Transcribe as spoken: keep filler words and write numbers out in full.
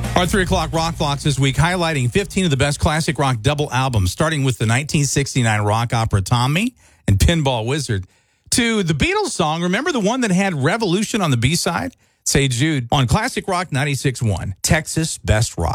Our three o'clock Rock Blocks this week, highlighting fifteen of the best classic rock double albums, starting with the nineteen sixty-nine rock opera Tommy and Pinball Wizard, to the Beatles song, remember the one that had Revolution on the B-side? Say Jude on Classic Rock ninety-six point one, Texas Best Rock.